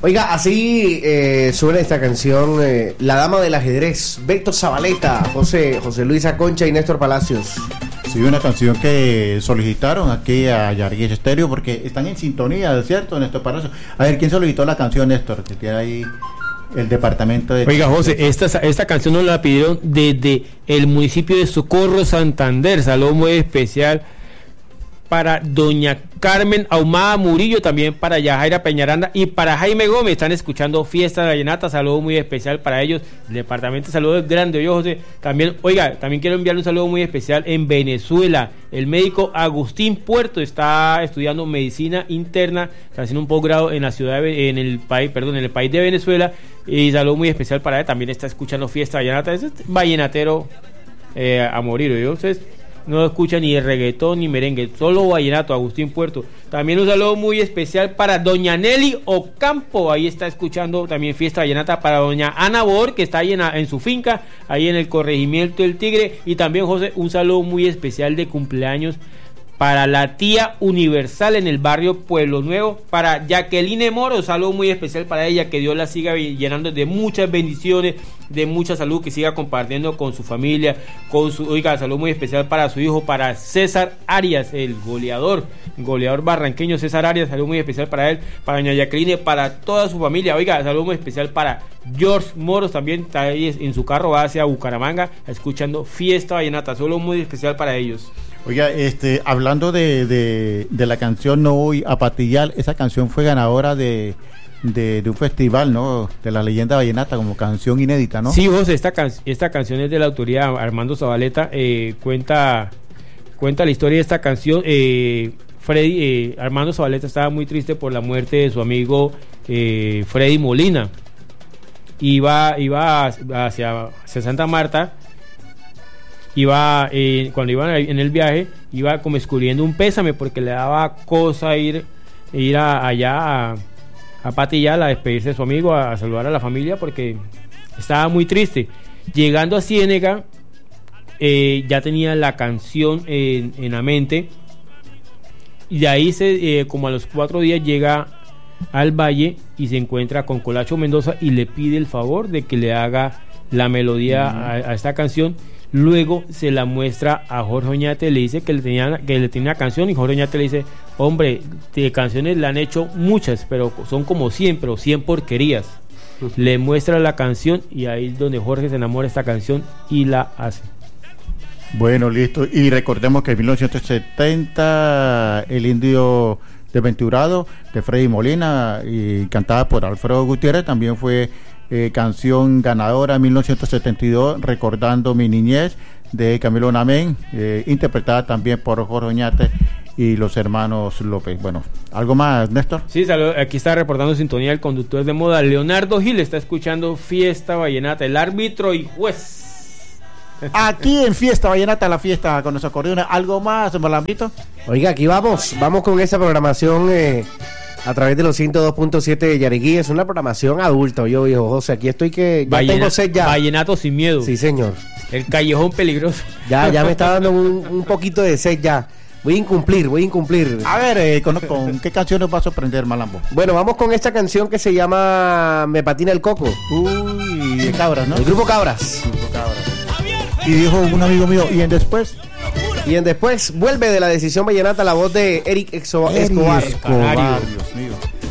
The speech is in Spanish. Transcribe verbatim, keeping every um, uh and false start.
Oiga, así eh, suena esta canción, eh, La Dama del Ajedrez, Víctor Zabaleta, José, José Luis Aconcha y Néstor Palacios. Sí, una canción que solicitaron aquí a Yarguillo Estéreo porque están en sintonía, ¿cierto, Néstor Palacios? A ver, ¿quién solicitó la canción, Néstor? Que tiene ahí el departamento de... Oiga, José, esta, esta canción nos la pidieron desde el municipio de Socorro, Santander. Saludo muy especial para doña Carmen Ahumada Murillo, también para Yajaira Peñaranda y para Jaime Gómez. Están escuchando Fiesta Vallenata, saludo muy especial para ellos. El departamento de salud es grande, oye, José. También, oiga, también quiero enviarle un saludo muy especial en Venezuela. El médico Agustín Puerto está estudiando medicina interna, está haciendo un posgrado en la ciudad de, en el país, perdón, en el país de Venezuela. Y saludo muy especial para él. También está escuchando Fiesta Vallenata. Es vallenatero eh, a morir, oye, ustedes. No escucha ni reggaetón ni merengue, solo vallenato, Agustín Puerto. También un saludo muy especial para doña Nelly Ocampo, ahí está escuchando también Fiesta Vallenata. Para doña Ana Bor, que está ahí en, en su finca, ahí en el corregimiento del Tigre. Y también, José, un saludo muy especial de cumpleaños para la tía Universal en el barrio Pueblo Nuevo, para Jacqueline Moro, saludo muy especial para ella, que Dios la siga llenando de muchas bendiciones, de mucha salud, que siga compartiendo con su familia, con su, oiga, saludo muy especial para su hijo, para César Arias, el goleador, goleador barranqueño César Arias, saludo muy especial para él, para doña Jacqueline, para toda su familia, oiga, saludo muy especial para George Moros, también está ahí en su carro, va hacia Bucaramanga, escuchando Fiesta Vallenata, saludo muy especial para ellos. Oiga, este, hablando de, de, de la canción No Voy a Patillar, esa canción fue ganadora de, de, de un festival, ¿no? De la leyenda vallenata como canción inédita, ¿no? Sí, José, esta, can- esta canción es de la autoría Armando Zabaleta, eh, cuenta, cuenta la historia de esta canción. eh, Freddy, eh, Armando Zabaleta estaba muy triste por la muerte de su amigo eh, Freddy Molina. Iba, iba hacia, hacia Santa Marta. Iba eh, cuando iban en el viaje, iba como escurriendo un pésame porque le daba cosa ir, ir a, allá a, a Patillar a despedirse de su amigo, a, a saludar a la familia porque estaba muy triste. Llegando a Ciénega, eh, ya tenía la canción en, en la mente, y de ahí se, eh, como a los cuatro días llega al valle y se encuentra con Colacho Mendoza y le pide el favor de que le haga la melodía uh-huh. a, a esta canción. Luego se la muestra a Jorge Oñate, le dice que le tenía que le tenía una canción, y Jorge Oñate le dice: hombre, de canciones le han hecho muchas, pero son como cien, pero cien porquerías. Uh-huh. Le muestra la canción y ahí es donde Jorge se enamora de esta canción y la hace. Bueno, listo. Y recordemos que en mil novecientos setenta El Indio Desventurado de Freddy Molina, y cantada por Alfredo Gutiérrez, también fue Eh, canción ganadora en mil novecientos setenta y dos, Recordando mi niñez, de Camilo Namén, eh, interpretada también por Jorge Oñate y los hermanos López. Bueno, ¿algo más, Néstor? Sí, saludos. Aquí está reportando sintonía el conductor de moda Leonardo Gil, está escuchando Fiesta Vallenata, el árbitro y juez. Aquí en Fiesta Vallenata, la fiesta con los acordeones. ¿Algo más, Malambito? Oiga, aquí vamos, vamos con esa programación eh, a través de los ciento dos punto siete de Yariguí. Es una programación adulta, yo viejo José, aquí estoy que ya Vallena, tengo sed ya. Vallenato sin miedo. Sí, señor. El callejón peligroso. Ya, ya me está dando un, un poquito de sed ya. Voy a incumplir, voy a incumplir. A ver, eh, con, con qué canción nos va a sorprender, Malambo? Bueno, vamos con esta canción que se llama Me Patina el Coco. Uy, de Cabras, ¿no? El grupo Cabras. El grupo Cabras. Y dijo un amigo mío, ¿y en después? Y en después vuelve de la decisión vallenata la voz de Eric Exo- Eric Escobar. Escobar, Dios mío.